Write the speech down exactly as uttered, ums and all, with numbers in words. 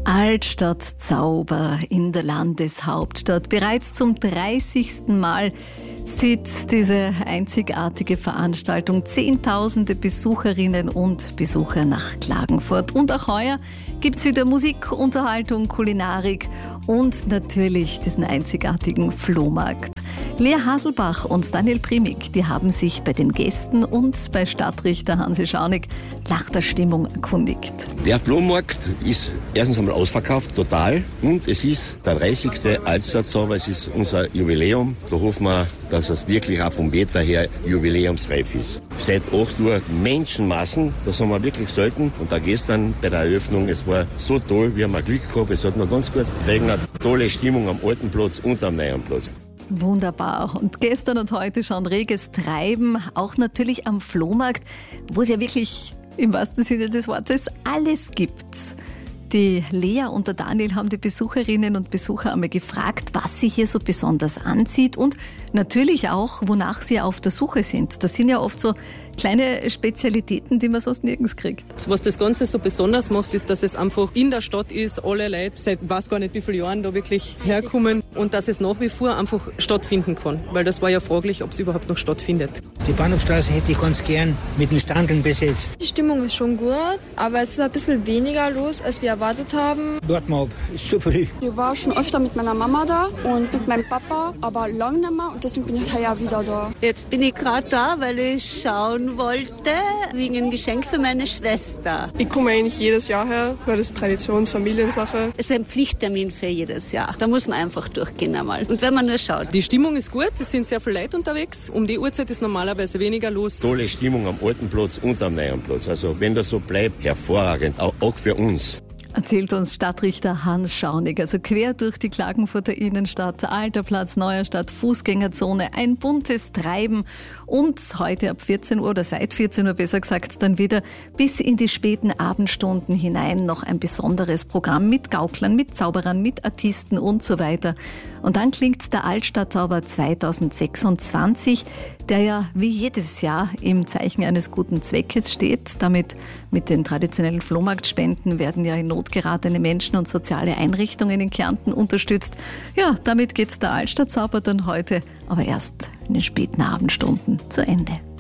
Altstadtzauber in der Landeshauptstadt. Bereits zum dreißigsten Mal zieht diese einzigartige Veranstaltung Zehntausende Besucherinnen und Besucher nach Klagenfurt. Und auch heuer gibt es wieder Musik, Unterhaltung, Kulinarik und natürlich diesen einzigartigen Flohmarkt. Lea Haselbach und Daniel Primig, die haben sich bei den Gästen und bei Stadtrichter Hansi Schaunig nach der Stimmung erkundigt. Der Flohmarkt ist erstens einmal ausverkauft, total. Und es ist der dreißigste Altstadtzauber, es ist unser Jubiläum. Da hoffen wir, dass es wirklich auch vom Wetter her jubiläumsreif ist. Seit acht Uhr Menschenmassen, das haben wir wirklich selten. Und da gestern bei der Eröffnung, es war so toll, wir haben Glück gehabt, es hat noch ganz kurz geregnet. Tolle Stimmung am alten Platz und am neuen Platz. Wunderbar. Und gestern und heute schon reges Treiben, auch natürlich am Flohmarkt, wo es ja wirklich im wahrsten Sinne des Wortes alles gibt. Die Lea und der Daniel haben die Besucherinnen und Besucher einmal gefragt, was sie hier so besonders anzieht und natürlich auch, wonach sie auf der Suche sind. Das sind ja oft so kleine Spezialitäten, die man sonst nirgends kriegt. Was das Ganze so besonders macht, ist, dass es einfach in der Stadt ist, alle Leute seit weiß gar nicht wie vielen Jahren da wirklich herkommen und dass es nach wie vor einfach stattfinden kann. Weil das war ja fraglich, ob es überhaupt noch stattfindet. Die Bahnhofstraße hätte ich ganz gern mit den Standeln besetzt. Die Stimmung ist schon gut, aber es ist ein bisschen weniger los, als wir erwartet haben. Warte mal ab, ist zu früh. Ich war schon öfter mit meiner Mama da und mit meinem Papa, aber lange nicht mehr und deswegen bin ich heuer wieder da. Jetzt bin ich gerade da, weil ich schauen wollte, wegen ein Geschenk für meine Schwester. Ich komme eigentlich jedes Jahr her, weil das Traditions-, Familiensache. Es ist ein Pflichttermin für jedes Jahr. Da muss man einfach durchgehen einmal. Und wenn man nur schaut. Die Stimmung ist gut, es sind sehr viele Leute unterwegs. Um die Uhrzeit ist normalerweise weniger los. Tolle Stimmung am alten Platz und am neuen Platz. Also wenn das so bleibt, hervorragend, auch, auch für uns. Erzählt uns Stadtrichter Hans Schaunig. Also quer durch die Klagenfurter Innenstadt, Alter Platz, Neuerstadt, Fußgängerzone, ein buntes Treiben und heute ab vierzehn Uhr oder seit vierzehn Uhr besser gesagt dann wieder bis in die späten Abendstunden hinein noch ein besonderes Programm mit Gauklern, mit Zauberern, mit Artisten und so weiter. Und dann klingt der Altstadtzauber zweitausendsechsundzwanzig, der ja wie jedes Jahr im Zeichen eines guten Zweckes steht. Damit mit den traditionellen Flohmarktspenden werden ja in Not geratene Menschen und soziale Einrichtungen in Kärnten unterstützt. Ja, damit geht der Altstadtzauber dann heute aber erst in den späten Abendstunden zu Ende.